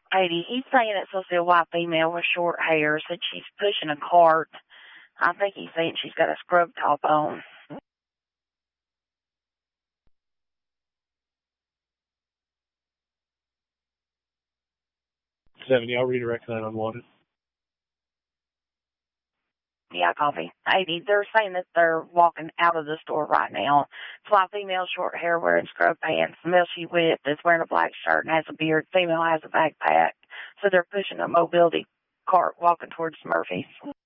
Katie, he's saying it's supposed to be a white female with short hair. Said she's pushing a cart. I think he's saying she's got a scrub top on. 70, I'll redirect that unwanted. Yeah, copy. 80, they're saying that they're walking out of the store right now. It's white female, short hair, wearing scrub pants. The male she with is wearing a black shirt and has a beard. Female has a backpack. So they're pushing a mobility cart walking towards Murphy's.